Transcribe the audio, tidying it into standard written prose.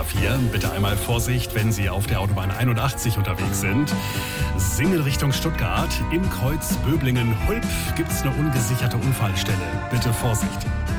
A4. Bitte einmal Vorsicht, wenn Sie auf der Autobahn 81 unterwegs sind. Singel Richtung Stuttgart. Im Kreuz Böblingen-Hulp gibt es eine ungesicherte Unfallstelle. Bitte Vorsicht.